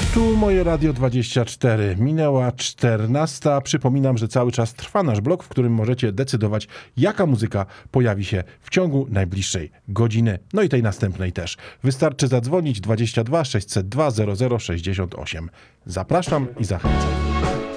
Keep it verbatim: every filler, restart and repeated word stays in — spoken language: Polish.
Tu moje Radio dwadzieścia cztery. Minęła czternasta. Przypominam, że cały czas trwa nasz blog, w którym możecie decydować, jaka muzyka pojawi się w ciągu najbliższej godziny. No i tej następnej też. Wystarczy zadzwonić dwadzieścia dwa sześćset dwa zero zero sześćdziesiąt osiem. Zapraszam i zachęcam.